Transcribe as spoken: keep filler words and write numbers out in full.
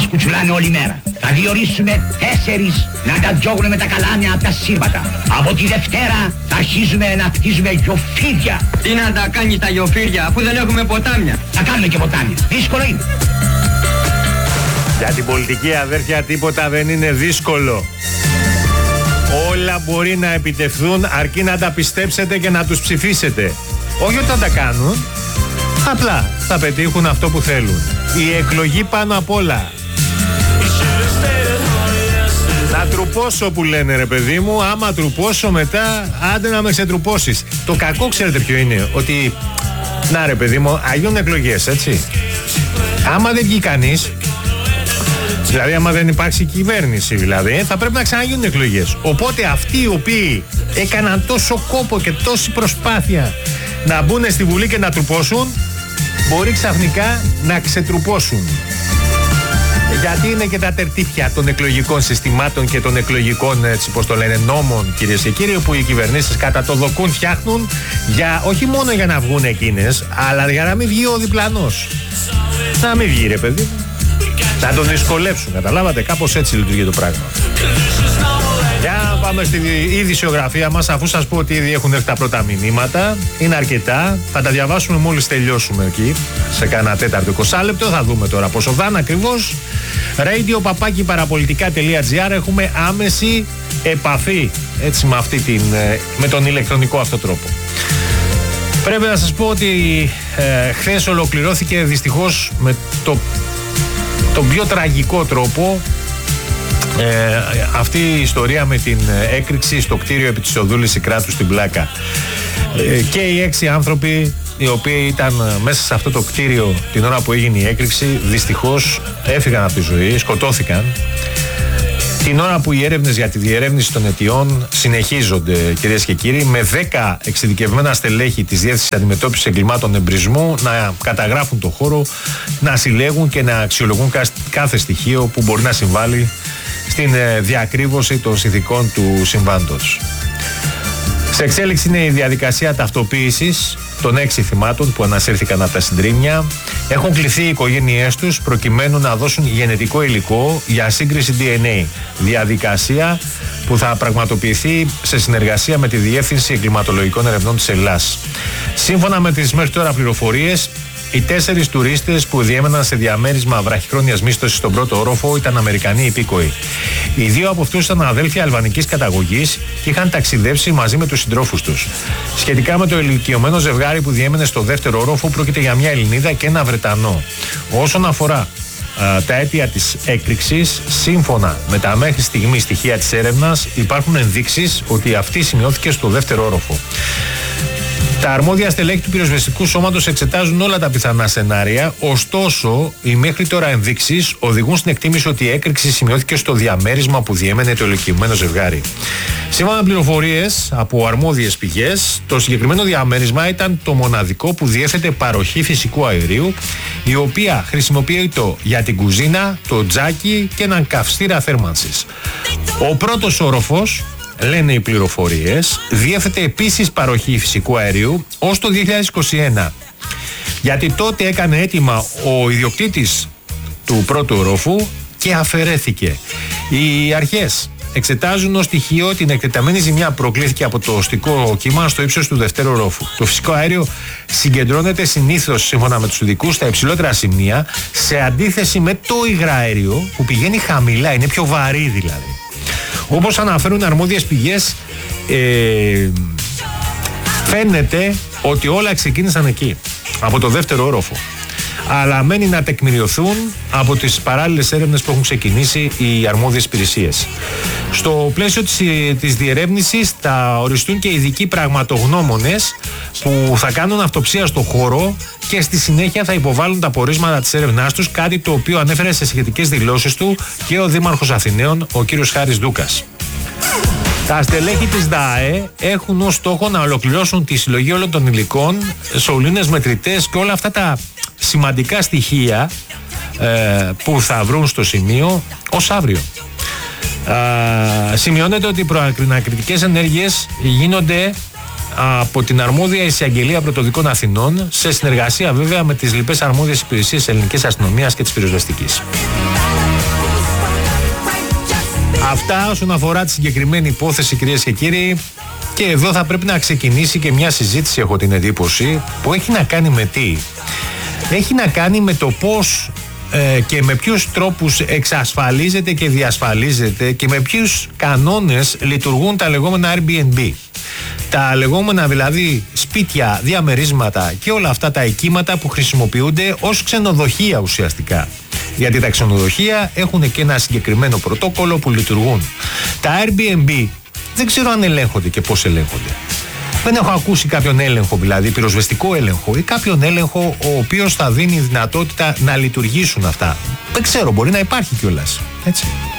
μας κουτσουλάνε όλη μέρα. Θα διορίσουμε τέσσερις να τα διώγουν με τα καλάμια από τα σύρματα. Από τη Δευτέρα θα αρχίζουμε να χτίζουμε γιοφύρια. Τι να τα κάνει τα γιοφύρια αφού δεν έχουμε ποτάμια? Θα κάνουμε και ποτάμια. Δύσκολο είναι. Για την πολιτική, αδέρφια, τίποτα δεν είναι δύσκολο. Όλα μπορεί να επιτευχθούν αρκεί να τα πιστέψετε και να τους ψηφίσετε. Όχι ότι θα τα κάνουν, απλά θα πετύχουν αυτό που θέλουν. Η εκλογή πάνω απ' όλα. Να τρουπώσω που λένε, ρε παιδί μου. Άμα τρουπώσω μετά, άντε να με ξετρουπώσεις. Το κακό ξέρετε ποιο είναι? Ότι, να ρε παιδί μου, αγιούν εκλογές, έτσι. Άμα δεν βγει κανείς, δηλαδή άμα δεν υπάρξει κυβέρνηση, δηλαδή, θα πρέπει να ξαναγίνουν εκλογές. Οπότε αυτοί οι οποίοι έκαναν τόσο κόπο και τόση προσπάθεια να μπουν στη Βουλή και να τρουπώσουν, μπορεί ξαφνικά να ξετρουπώσουν. Γιατί είναι και τα τερτύπια των εκλογικών συστημάτων και των εκλογικών, έτσι πως το λένε, νόμων, κυρίες και κύριοι, που οι κυβερνήσεις κατά το δοκούν φτιάχνουν για, όχι μόνο για να βγουν εκείνες, αλλά για να μην βγει ο διπλανός. Να μην βγει, ρε παιδί, να τον δυσκολεύσουν, καταλάβατε, κάπως έτσι λειτουργεί το πράγμα. Για να πάμε στην ειδησιογραφία μας, αφού σας πω ότι ήδη έχουν έρθει τα πρώτα μηνύματα. Είναι αρκετά, θα τα διαβάσουμε μόλις τελειώσουμε εκεί, σε κάνα τέταρτο είκοσι λεπτό. Θα δούμε τώρα πόσο δάνε ακριβώς. radio παπάκι παραπολιτικά τελεία gr, έχουμε άμεση επαφή, έτσι, με, αυτή την, με τον ηλεκτρονικό αυτό τρόπο. Πρέπει να σας πω ότι ε, χθες ολοκληρώθηκε δυστυχώς με το, τον πιο τραγικό τρόπο Ε, αυτή η ιστορία με την έκρηξη στο κτίριο επί της Οδούλης Ικράτου στην Πλάκα. Ε, και οι έξι άνθρωποι οι οποίοι ήταν μέσα σε αυτό το κτίριο την ώρα που έγινε η έκρηξη, δυστυχώς έφυγαν από τη ζωή, σκοτώθηκαν. Την ώρα που οι έρευνες για τη διερεύνηση των αιτιών συνεχίζονται, κυρίες και κύριοι, με δέκα εξειδικευμένα στελέχη της Διεύθυνσης Αντιμετώπισης Εγκλημάτων Εμπρισμού να καταγράφουν το χώρο, να συλλέγουν και να αξιολογούν κάθε στοιχείο που μπορεί να συμβάλλει στην διακρύβωση των συνθηκών του συμβάντος. Σε εξέλιξη είναι η διαδικασία ταυτοποίησης των έξι θυμάτων που ανασύρθηκαν από τα συντρίμμια. Έχουν κληθεί οι οικογένειές τους προκειμένου να δώσουν γενετικό υλικό για σύγκριση ντι εν έι. Διαδικασία που θα πραγματοποιηθεί σε συνεργασία με τη Διεύθυνση Εγκληματολογικών Ερευνών της Ελλάς. Σύμφωνα με τις μέχρι τώρα πληροφορίες, οι τέσσερις τουρίστες που διέμεναν σε διαμέρισμα βραχυχρόνιας μίσθωσης στον πρώτο όροφο ήταν Αμερικανοί υπήκοοι. Οι δύο από αυτούς ήταν αδέλφια αλβανικής καταγωγής και είχαν ταξιδέψει μαζί με τους συντρόφους τους. Σχετικά με το ηλικιωμένο ζευγάρι που διέμενε στο δεύτερο όροφο, πρόκειται για μια Ελληνίδα και ένα Βρετανό. Όσον αφορά α, τα αίτια της έκρηξης, σύμφωνα με τα μέχρι στιγμή στοιχεία της έρευνας, υπάρχουν ενδείξεις ότι αυτή σημειώθηκε στο δεύτερο όροφο. Τα αρμόδια στελέχη του πυροσβεστικού σώματος εξετάζουν όλα τα πιθανά σενάρια, ωστόσο οι μέχρι τώρα ενδείξεις οδηγούν στην εκτίμηση ότι η έκρηξη σημειώθηκε στο διαμέρισμα που διέμενε το ηλικιωμένο ζευγάρι. Σύμφωνα με πληροφορίες από αρμόδιες πηγές, το συγκεκριμένο διαμέρισμα ήταν το μοναδικό που διέθετε παροχή φυσικού αερίου, η οποία χρησιμοποιείται για την κουζίνα, το τζάκι και έναν καυστήρα θέρμανσης. Ο πρώτος όροφος, λένε οι πληροφορίες, διέθετε επίσης παροχή φυσικού αερίου ως το δύο χιλιάδες είκοσι ένα. Γιατί τότε έκανε αίτημα ο ιδιοκτήτης του πρώτου ορόφου και αφαιρέθηκε. Οι αρχές εξετάζουν ως στοιχείο την εκτεταμένη ζημιά που προκλήθηκε από το οστικό κύμα στο ύψος του δευτέρου ορόφου. Το φυσικό αέριο συγκεντρώνεται συνήθως, σύμφωνα με τους ειδικούς, στα υψηλότερα σημεία, σε αντίθεση με το υγραέριο που πηγαίνει χαμηλά, είναι πιο βαρύ δηλαδή. Όπως αναφέρουν αρμόδιες πηγές, ε, φαίνεται ότι όλα ξεκίνησαν εκεί, από το δεύτερο όροφο. Αλλά μένει να τεκμηριωθούν από τις παράλληλες έρευνες που έχουν ξεκινήσει οι αρμόδιες υπηρεσίες. Στο πλαίσιο της, της διερεύνησης θα οριστούν και ειδικοί πραγματογνώμονες που θα κάνουν αυτοψία στο χώρο και στη συνέχεια θα υποβάλουν τα πορίσματα της έρευνάς τους, κάτι το οποίο ανέφερε σε σχετικές δηλώσεις του και ο Δήμαρχος Αθηναίων, ο κύριος Χάρης Δούκας. Τα στελέχη της ΔΑΕ έχουν ως στόχο να ολοκληρώσουν τη συλλογή όλων των υλικών, σωλήνες μετρητές και όλα αυτά τα σημαντικά στοιχεία ε, που θα βρουν στο σημείο ως αύριο. Ε, σημειώνεται ότι οι προανακριτικές ενέργειες γίνονται από την αρμόδια εισαγγελία πρωτοδικών Αθηνών, σε συνεργασία βέβαια με τις λοιπές αρμόδιες υπηρεσίες ελληνικής αστυνομίας και της πυροσβεστικής. Αυτά όσον αφορά τη συγκεκριμένη υπόθεση, κυρίες και κύριοι. Και εδώ θα πρέπει να ξεκινήσει και μια συζήτηση, έχω την εντύπωση, που έχει να κάνει με τι? Έχει να κάνει με το πώς ε, και με ποιους τρόπους εξασφαλίζεται και διασφαλίζεται και με ποιους κανόνες λειτουργούν τα λεγόμενα Airbnb. Τα λεγόμενα δηλαδή σπίτια, διαμερίσματα και όλα αυτά τα οικίματα που χρησιμοποιούνται ως ξενοδοχεία ουσιαστικά. Γιατί τα ξενοδοχεία έχουν και ένα συγκεκριμένο πρωτόκολλο που λειτουργούν. Τα Airbnb δεν ξέρω αν ελέγχονται και πώς ελέγχονται. Δεν έχω ακούσει κάποιον έλεγχο, δηλαδή πυροσβεστικό έλεγχο ή κάποιον έλεγχο ο οποίος θα δίνει δυνατότητα να λειτουργήσουν αυτά. Δεν ξέρω, μπορεί να υπάρχει κιόλας. Έτσι.